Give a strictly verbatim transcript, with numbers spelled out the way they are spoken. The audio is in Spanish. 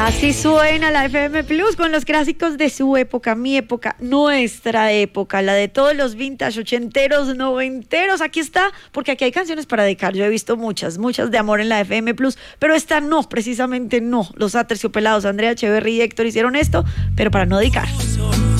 Así suena la F M Plus con los clásicos de su época, mi época, nuestra época, la de todos los vintage, ochenteros, noventeros. Aquí está, porque aquí hay canciones para dedicar. Yo he visto muchas, muchas de amor en la F M Plus, pero esta no, precisamente no. Los Aterciopelados, Andrea Echeverry y Héctor hicieron esto, pero para no dedicar.